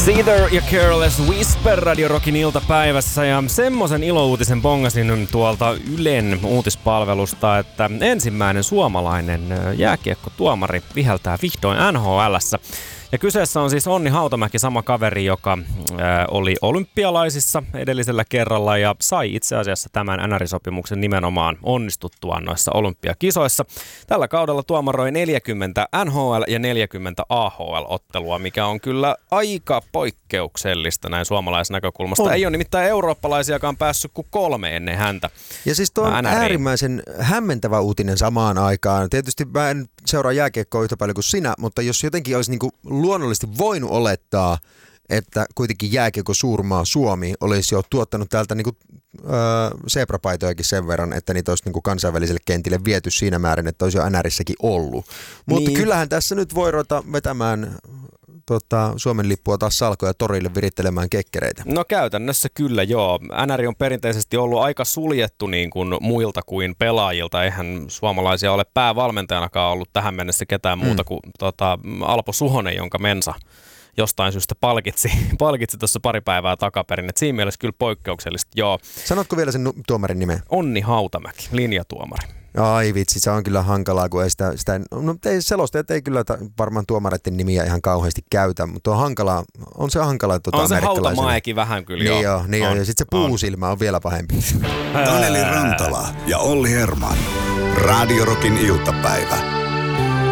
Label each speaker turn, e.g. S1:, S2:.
S1: Seether ja Careless Whisper Radio Rockin iltapäivässä, ja semmoisen ilouutisen bongasin tuolta Ylen uutispalvelusta, että ensimmäinen suomalainen jääkiekkotuomari viheltää vihdoin NHL:ssä. Ja kyseessä on siis Onni Hautamäki, sama kaveri, joka oli olympialaisissa edellisellä kerralla ja sai itse asiassa tämän NR-sopimuksen nimenomaan onnistuttuaan noissa olympiakisoissa. Tällä kaudella tuomaroi 40 NHL- ja 40 AHL-ottelua, mikä on kyllä aika poikkeuksellista näin suomalaisnäkökulmasta. Ei ole nimittäin eurooppalaisiakaan päässyt kuin 3 ennen häntä.
S2: Ja siis tuo on äärimmäisen hämmentävä uutinen samaan aikaan. Tietysti mä en seuraa jääkiekkoa yhtä paljon kuin sinä, mutta jos jotenkin olisi niinku luonnollisesti voinut olettaa, että kuitenkin jääkiekko suurmaa Suomi olisi jo tuottanut täältä niinku, sebrapaitojakin sen verran, että niitä olisi niinku kansainväliselle kentille viety siinä määrin, että olisi jo NRissäkin ollut. Mutta niin. Kyllähän tässä nyt voi ruveta vetämään Suomen lippua taas salkoja torille virittelemään kekkereitä.
S1: No käytännössä kyllä joo. NR on perinteisesti ollut aika suljettu niin kuin muilta kuin pelaajilta. Eihän suomalaisia ole päävalmentajanakaan ollut tähän mennessä ketään muuta kuin Alpo Suhonen, jonka Mensa jostain syystä palkitsi tuossa pari päivää takaperin. Et siinä mielessä kyllä poikkeuksellista, joo.
S2: Sanotko vielä sen tuomarin nimen?
S1: Onni Hautamäki, linjatuomari.
S2: Ai vitsi, se on kyllä hankalaa, kun ei sitä no ei selostajat ei kyllä varmaan tuomareiden nimiä ihan kauheasti käytä, mutta on hankalaa, on se hankalaa
S1: on se Hautamäki vähän kyllä,
S2: niin joo. Niin on. Ja sitten se puusilmä on vielä pahempi.
S3: Taneli Rantala ja Olli Herman. Radio Rockin iltapäivä.